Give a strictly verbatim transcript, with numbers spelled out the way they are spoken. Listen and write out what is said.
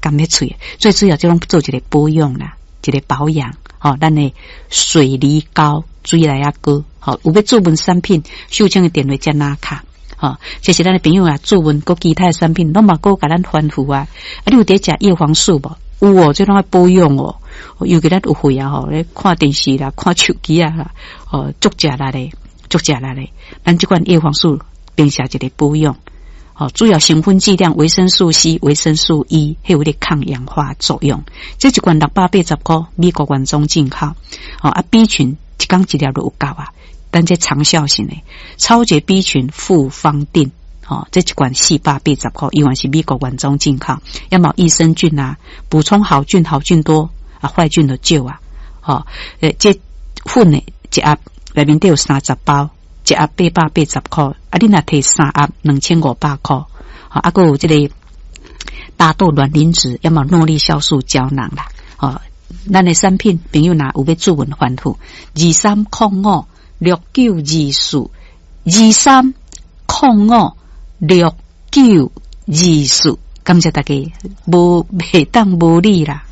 甘要喙，最主要就拢做一个保养啦，一个保养。吼、哦，咱的水梨膏、水来啊膏，吼、哦，有要驻纹产品，秀清的电话加拿卡。吼，这是咱的朋友啊，驻纹各其他的产品，拢嘛各甲咱吩咐啊。啊，你有伫食叶黄素无？有哦，这拢要保养哦。尤其咱有会啊，吼，咧看电视啦、看手机啊，哦，足食力咧，足食力咧。咱这款叶黄素并下一个保养。哦，主要成分剂量维生素 C、维生素 E， 还有咧抗氧化作用。这一罐六百八十块，美国原装进口。哦啊 ，B 群一缸一粒都有够啊，但这长效型的超级 B 群复方定。哦，这一罐四百八十块，依然是美国原装进口。要么益生菌啊，补充好菌，好菌多啊，坏菌就少啊。哦，诶，这粉的一盒内面都有三十包。一盒八百八十块，啊，你若摕三盒两千五百块，啊，还有这个大豆卵磷脂，要么诺丽酵素胶囊啦，哦，咱的产品朋友若有要注文吩咐，二三零五六九二四，二三零五六九二四，感谢大家，无袂当无理啦。